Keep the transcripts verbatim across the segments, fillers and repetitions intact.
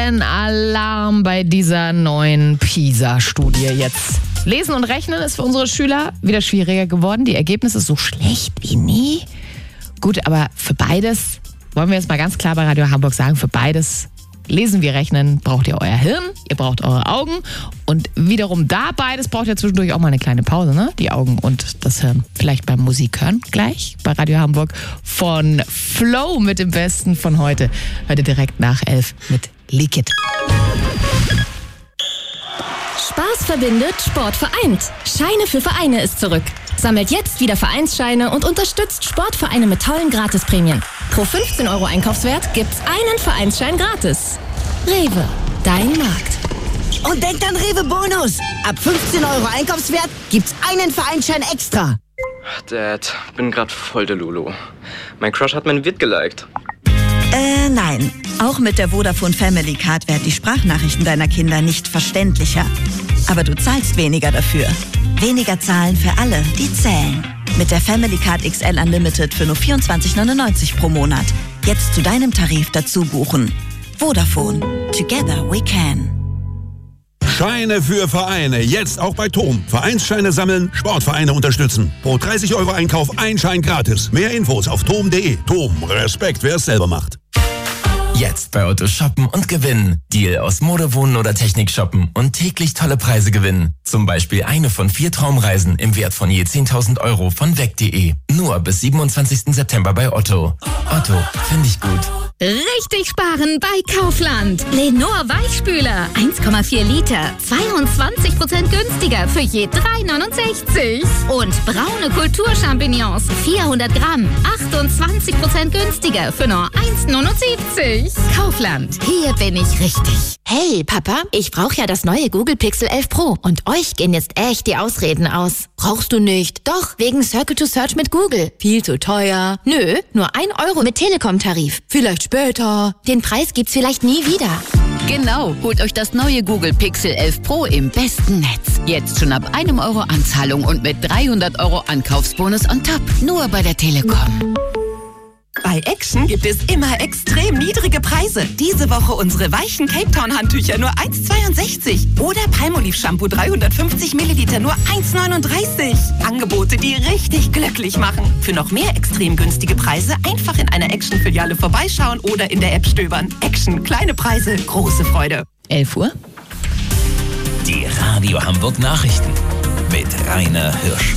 Ein Alarm bei dieser neuen PISA-Studie jetzt. Lesen und Rechnen ist für unsere Schüler wieder schwieriger geworden. Die Ergebnisse so schlecht wie nie. Gut, aber für beides, wollen wir jetzt mal ganz klar bei Radio Hamburg sagen, für beides, lesen wie rechnen, braucht ihr euer Hirn, ihr braucht eure Augen. Und wiederum da beides braucht ihr zwischendurch auch mal eine kleine Pause, ne? Die Augen und das Hirn. Vielleicht beim Musik hören gleich bei Radio Hamburg von Flow mit dem Besten von heute. Hört ihr direkt nach elf mit Liquid. Spaß verbindet, Sport vereint. Scheine für Vereine ist zurück. Sammelt jetzt wieder Vereinsscheine und unterstützt Sportvereine mit tollen Gratisprämien. Pro fünfzehn Euro Einkaufswert gibt's einen Vereinsschein gratis. Rewe, dein Markt. Und denkt an Rewe Bonus. Ab fünfzehn Euro Einkaufswert gibt's einen Vereinsschein extra. Dad, bin grad voll der Lulu. Mein Crush hat mein Vid geliked. Äh, nein. Auch mit der Vodafone Family Card werden die Sprachnachrichten deiner Kinder nicht verständlicher. Aber du zahlst weniger dafür. Weniger zahlen für alle, die zählen. Mit der Family Card X L Unlimited für nur vierundzwanzig neunundneunzig pro Monat. Jetzt zu deinem Tarif dazu buchen. Vodafone. Together we can. Scheine für Vereine. Jetzt auch bei Tom. Vereinsscheine sammeln, Sportvereine unterstützen. Pro dreißig Euro Einkauf ein Schein gratis. Mehr Infos auf tom punkt de. Tom, Respekt, wer es selber macht. Jetzt bei Otto shoppen und gewinnen. Deal aus Mode, Wohnen oder Technik shoppen und täglich tolle Preise gewinnen. Zum Beispiel eine von vier Traumreisen im Wert von je zehntausend Euro von weg punkt de. Nur bis siebenundzwanzigsten September bei Otto. Otto, finde ich gut. Richtig sparen bei Kaufland. Lenor Weichspüler, eins Komma vier Liter, zweiundzwanzig Prozent günstiger für je drei neunundsechzig. Und braune Kulturchampignons, vierhundert Gramm, achtundzwanzig Prozent günstiger für nur eins neunundsiebzig. Kaufland, hier bin ich richtig. Hey, Papa, ich brauche ja das neue Google Pixel elf Pro. Und euch gehen jetzt echt die Ausreden aus. Brauchst du nicht? Doch, wegen Circle to Search mit Google. Viel zu teuer. Nö, nur ein Euro mit Telekom-Tarif. Vielleicht später. Den Preis gibt's vielleicht nie wieder. Genau, holt euch das neue Google Pixel elf Pro im besten Netz. Jetzt schon ab einem Euro Anzahlung und mit dreihundert Euro Ankaufsbonus on top. Nur bei der Telekom. Bei Action gibt es immer extrem niedrige Preise. Diese Woche unsere weichen Cape Town Handtücher nur eins Komma zweiundsechzig. Oder Palmolive Shampoo dreihundertfünfzig Milliliter nur eins Komma neununddreißig. Angebote, die richtig glücklich machen. Für noch mehr extrem günstige Preise einfach in einer Action-Filiale vorbeischauen oder in der App stöbern. Action, kleine Preise, große Freude. elf Uhr. Die Radio Hamburg Nachrichten mit Rainer Hirsch.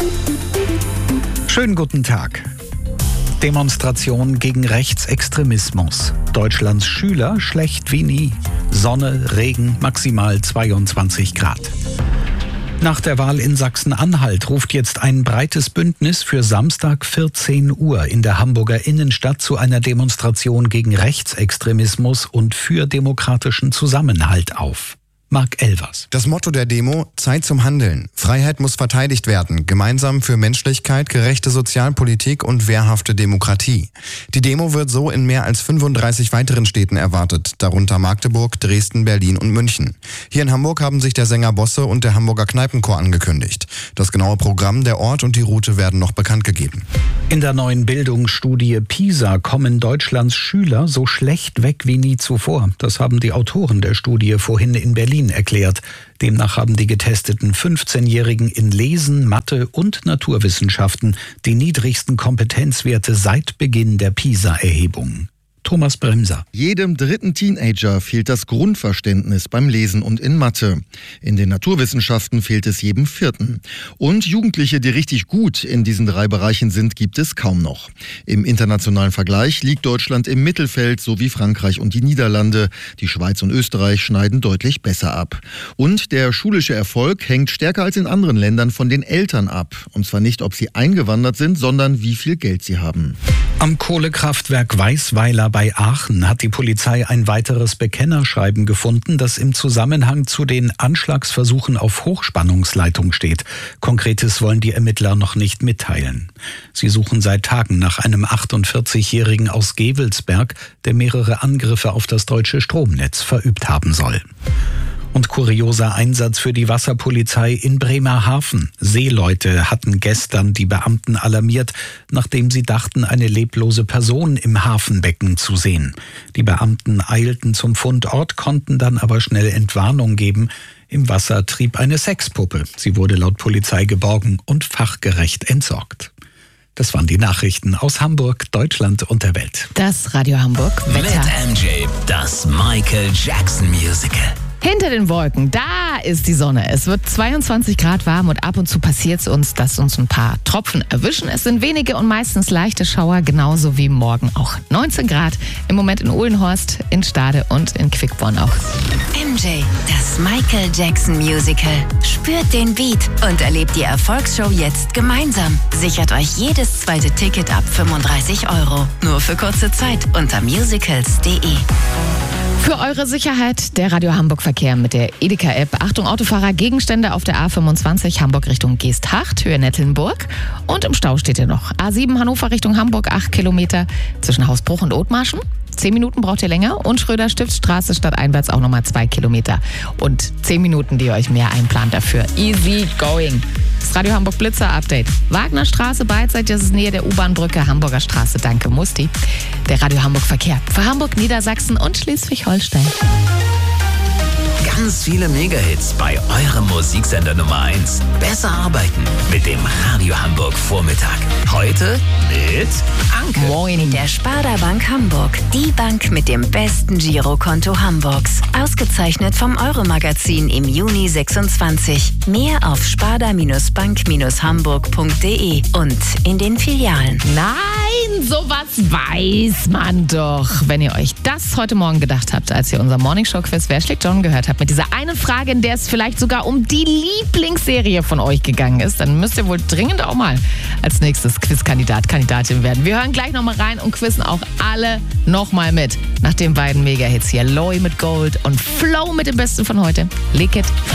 Schönen guten Tag. Demonstration gegen Rechtsextremismus. Deutschlands Schüler schlecht wie nie. Sonne, Regen, maximal zweiundzwanzig Grad. Nach der Wahl in Sachsen-Anhalt ruft jetzt ein breites Bündnis für Samstag vierzehn Uhr in der Hamburger Innenstadt zu einer Demonstration gegen Rechtsextremismus und für demokratischen Zusammenhalt auf. Marc Elvers. Das Motto der Demo: Zeit zum Handeln. Freiheit muss verteidigt werden. Gemeinsam für Menschlichkeit, gerechte Sozialpolitik und wehrhafte Demokratie. Die Demo wird so in mehr als fünfunddreißig weiteren Städten erwartet, darunter Magdeburg, Dresden, Berlin und München. Hier in Hamburg haben sich der Sänger Bosse und der Hamburger Kneipenchor angekündigt. Das genaue Programm, der Ort und die Route werden noch bekannt gegeben. In der neuen Bildungsstudie PISA kommen Deutschlands Schüler so schlecht weg wie nie zuvor. Das haben die Autoren der Studie vorhin in Berlin erklärt. Demnach haben die getesteten fünfzehnjährigen in Lesen, Mathe und Naturwissenschaften die niedrigsten Kompetenzwerte seit Beginn der PISA-Erhebung. Thomas Bremser. Jedem dritten Teenager fehlt das Grundverständnis beim Lesen und in Mathe. In den Naturwissenschaften fehlt es jedem vierten. Und Jugendliche, die richtig gut in diesen drei Bereichen sind, gibt es kaum noch. Im internationalen Vergleich liegt Deutschland im Mittelfeld, so wie Frankreich und die Niederlande. Die Schweiz und Österreich schneiden deutlich besser ab. Und der schulische Erfolg hängt stärker als in anderen Ländern von den Eltern ab. Und zwar nicht, ob sie eingewandert sind, sondern wie viel Geld sie haben. Am Kohlekraftwerk Weißweiler bei Aachen hat die Polizei ein weiteres Bekennerschreiben gefunden, das im Zusammenhang zu den Anschlagsversuchen auf Hochspannungsleitung steht. Konkretes wollen die Ermittler noch nicht mitteilen. Sie suchen seit Tagen nach einem achtundvierzigjährigen aus Gevelsberg, der mehrere Angriffe auf das deutsche Stromnetz verübt haben soll. Und kurioser Einsatz für die Wasserpolizei in Bremerhaven. Seeleute hatten gestern die Beamten alarmiert, nachdem sie dachten, eine leblose Person im Hafenbecken zu sehen. Die Beamten eilten zum Fundort, konnten dann aber schnell Entwarnung geben. Im Wasser trieb eine Sexpuppe. Sie wurde laut Polizei geborgen und fachgerecht entsorgt. Das waren die Nachrichten aus Hamburg, Deutschland und der Welt. Das Radio Hamburg Wetter. Mit M J, das Michael Jackson Musical. Hinter den Wolken, da ist die Sonne. Es wird zweiundzwanzig Grad warm und ab und zu passiert es uns, dass uns ein paar Tropfen erwischen. Es sind wenige und meistens leichte Schauer, genauso wie morgen auch. neunzehn Grad im Moment in Uhlenhorst, in Stade und in Quickborn auch. M J, das Michael Jackson Musical. Spürt den Beat und erlebt die Erfolgsshow jetzt gemeinsam. Sichert euch jedes zweite Ticket ab fünfunddreißig Euro. Nur für kurze Zeit unter musicals punkt de. Für eure Sicherheit der Radio Hamburg Verkehr mit der Edeka-App. Achtung Autofahrer, Gegenstände auf der A fünfundzwanzig Hamburg Richtung Geesthacht, Höhe Nettelnburg. Und im Stau steht ihr noch. A sieben Hannover Richtung Hamburg, acht Kilometer zwischen Hausbruch und Othmarschen. Zehn Minuten braucht ihr länger. Und Schröder-Stiftstraße stadteinwärts auch nochmal zwei Kilometer. Und zehn Minuten, die ihr euch mehr einplant dafür. Easy going. Das Radio Hamburg Blitzer Update. Wagnerstraße, beidseitig, das ist Nähe der U-Bahn-Brücke. Hamburger Straße, danke Musti. Der Radio Hamburg Verkehr für Hamburg, Niedersachsen und Schleswig-Holstein. Ganz viele Mega-Hits bei eurem Musiksender Nummer eins. Besser arbeiten mit dem Radio Hamburg Vormittag. Heute mit Anke. Moin. Mit der Sparda Bank Hamburg. Die Bank mit dem besten Girokonto Hamburgs. Ausgezeichnet vom Euro-Magazin im Juni sechsundzwanzig. Mehr auf sparda-bank hamburg punkt de und in den Filialen. Nein, sowas weiß man doch. Wenn ihr euch das heute Morgen gedacht habt, als ihr unser Morningshow-Quiz Wer schlägt John gehört habt, mit dieser einen Frage, in der es vielleicht sogar um die Lieblingsserie von euch gegangen ist, dann müsst ihr wohl dringend auch mal als nächstes Quizkandidat, Kandidatin werden. Wir hören gleich nochmal rein und quizzen auch alle nochmal mit. Nach den beiden Mega-Hits hier. Loy mit Gold und Flow mit dem Besten von heute. Lick it.